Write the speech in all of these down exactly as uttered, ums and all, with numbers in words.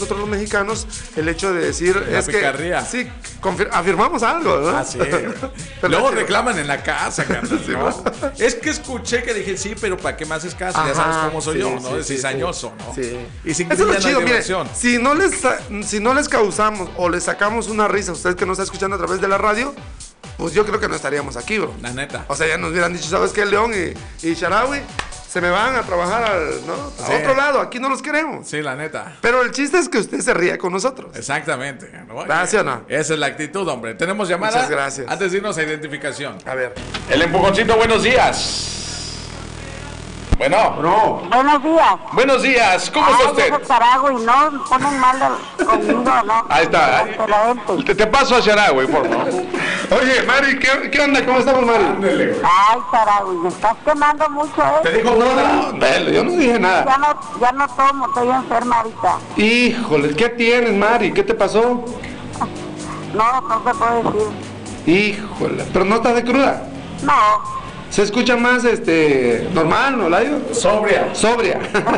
nosotros los mexicanos el hecho de decir La es picardía. que sí, confir- afirmamos algo, ¿no? Ah, sí. Luego reclaman en la casa, carnal, ¿no? Es que escuché que dije, sí, pero ¿para qué me haces caso? Ajá, ya sabes cómo soy sí, yo, sí, ¿no? sí, Es cizañoso, sí. ¿no? Sí. Y sin Eso es lo grilla no hay chido, mire, diversión. si no les si no les causamos o les sacamos una risa a usted que nos está escuchando a través de la radio, pues yo creo que no estaríamos aquí, bro. La neta. O sea, ya nos hubieran dicho, ¿sabes qué? León y, y Sharawi se me van a trabajar al, ¿no? a Sí. otro lado, aquí no los queremos. Sí, la neta. Pero el chiste es que usted se ría con nosotros. Exactamente. ¿no? ¿Verdad, o no? Esa es la actitud, hombre. Tenemos llamada. Muchas gracias. Antes de irnos a identificación. A ver. El empujoncito, buenos días. Bueno. No. Buenos días. Buenos días. ¿Cómo Ay, está usted? yo soy Carago y no ponen mal al- conmigo, ¿no? Ahí está. Ante la gente. Te, te paso a Sharagüey, por favor. Oye, Mari, ¿qué, qué onda? ¿Cómo estamos, Mari? Ay, Carago, me estás quemando mucho, ¿eh? Te dijo No, no, no, yo no dije nada. Ya no, ya no tomo, estoy enferma ahorita. Híjole, ¿qué tienes, Mari? ¿Qué te pasó? No, no te puedo decir. Híjole, pero no estás de cruda. No, Se escucha más, este, normal, ¿no, Layo? Sobria. Sobria.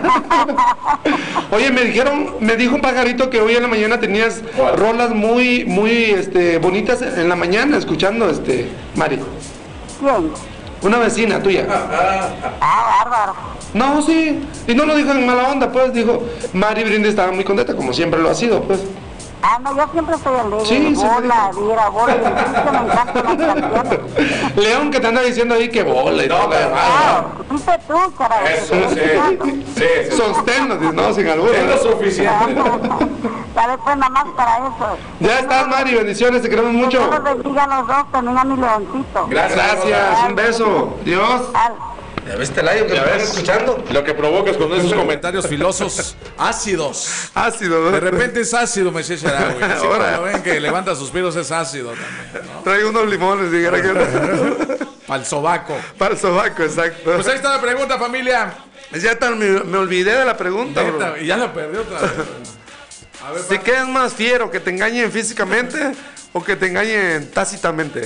Oye, me dijeron, me dijo un pajarito que hoy en la mañana tenías ¿Cuál? rolas muy, muy, este, bonitas en la mañana, escuchando, este, Mari. ¿quién? Una vecina tuya. Ah, bárbaro. No, sí. Y no lo dijo en mala onda, pues, dijo, Mari Brindis estaba muy contenta, como siempre lo ha sido, pues. Ah, no, yo siempre estoy alegre. Sí, sí, bola, viera, bola. Y entonces me encantan las canciones. León, que te anda diciendo ahí que bola y todo lo demás, Ah, dice tú, Carago. Eso, sí. Sí, sí. Sosténnos, no, sin albur. Es lo suficiente. Dale pues nada más para eso. Ya estás, Mari, bendiciones, te queremos Que mucho. Dios los bendiga a los dos, también a mi leoncito. Gracias, un beso. Dios. Al- ¿Ya ves, Telayo, que me están escuchando? Lo que provocas con esos comentarios filosos ácidos. Ácido, ¿no? De repente es ácido, me dice Sharagüey. Así Ahora. cuando ven que levanta suspiros es ácido también, ¿no? Traigo unos limones, dijera que Para el sobaco. para el sobaco, exacto. Pues ahí está la pregunta, familia. Ya tan, me, me olvidé de la pregunta, bro. Neta, y ya la perdió otra vez. A ver, Si pa- qué es más fiero, que te engañen físicamente o que te engañen tácitamente.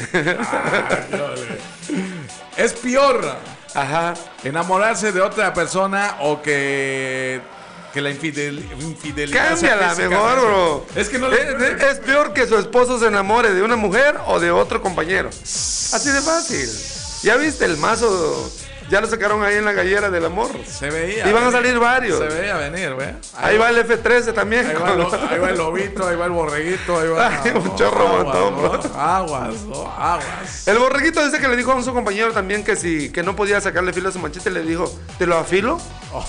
es peor Ajá. enamorarse de otra persona o que, que la infidel, infidelidad. sea Cámbiala físicamente. mejor, bro. Es que no le- es, es- es peor que su esposo se enamore de una mujer o de otro compañero. Así de fácil. ¿Ya viste el mazo? Ya lo sacaron ahí en la gallera del amor. Se veía. Y van a venir. salir varios. Se veía venir, güey. Ahí va el F trece también. Ahí va, el, lo- ahí va el lobito, ahí va el borreguito, ahí va. Ay, un chorro aguas, montón, ¿no? bro. Aguas, ¿no? Aguas. El borreguito dice que le dijo a su compañero también que si que no podía sacarle filo a su manchete, le dijo, ¿te lo afilo? Oh.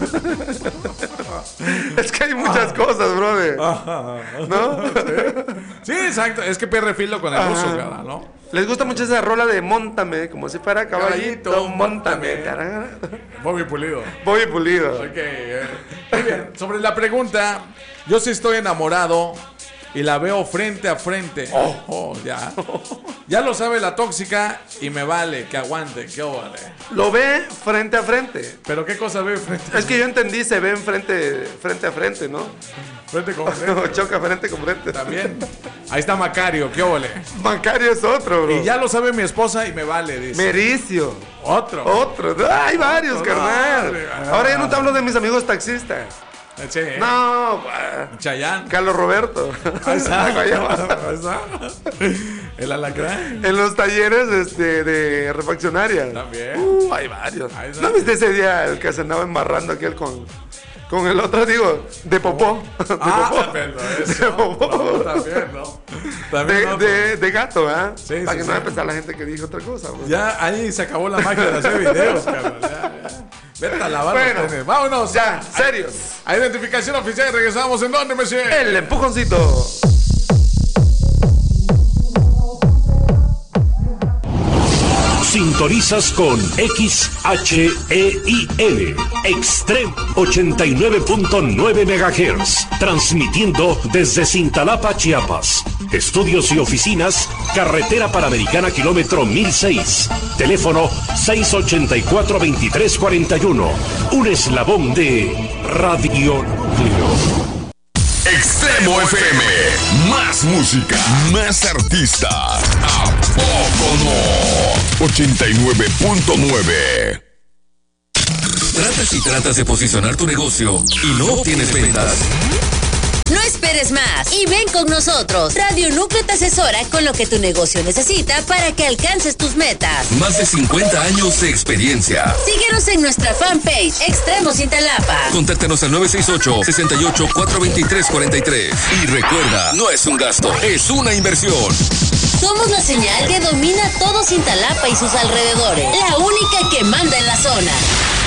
Es que hay muchas cosas, brother. ¿No? Sí, exacto. Es que pierde filo con el Ajá. uso, cara, ¿no? Les gusta mucho esa rola de Móntame, como si fuera caballito, Caballito, móntame. Bobby Pulido. Voy pulido. Ok, eh. Muy bien. Sobre la pregunta, yo sí estoy enamorado y la veo frente a frente. Oh, oh, ya. Ya lo sabe la tóxica y me vale, que aguante, que vale. Lo ve frente a frente. Pero qué cosa ve frente, Es que yo entendí, se ven frente, frente a frente, ¿no? frente con frente. Choca frente con frente. También. Ahí está Macario, qué vale. Macario es otro, bro. Y ya lo sabe mi esposa y me vale, dice. Mericio. Otro. Otro. Hay varios, Otro, carnal. madre. Ahora ya no te hablo de mis amigos taxistas. Sí. No, bah, Chayán. Carlos Roberto. Ahí está. Ahí va. Ahí está. El alacrán. En los talleres este, de refaccionaria. También. Uh, hay varios. Ahí está. ¿No viste ese día el que se andaba embarrando aquel con, con el otro, digo, de popó? De Ah, popó. pero De eso. popó. No, también, ¿no? También De, no, de, de gato, ¿ah? Sí, Para sí, que sí. no vaya a pensar la gente que dijo otra cosa. bro. Ya ahí se acabó la magia de hacer videos, cabrón. Ya, ya. Vete a lavar Bueno, los tenis. Vámonos. Ya, serios. A identificación oficial y regresamos en donde, monsieur. El empujoncito. Sintonizas con X H E I L, Extreme ochenta y nueve punto nueve megahertz, transmitiendo desde Cintalapa, Chiapas. Estudios y oficinas, Carretera Panamericana, kilómetro mil seis. Teléfono seis ochenta y cuatro, veintitrés cuarenta y uno. Un eslabón de Radio Núcleo. Extremo F M, más música, más artistas. ¿A poco no? ochenta y nueve punto nueve. ¿Tratas y tratas de posicionar tu negocio y no obtienes ventas? quieres más. Y ven con nosotros. Radio Núcleo te asesora con lo que tu negocio necesita para que alcances tus metas. Más de cincuenta años de experiencia. Síguenos en nuestra fanpage Extremo Cintalapa. Contáctanos al nueve seis ocho, seis ocho, cuatro dos tres, cuatro tres. Y recuerda, no es un gasto, es una inversión. Somos la señal que domina todo Cintalapa y sus alrededores. La única que manda en la zona.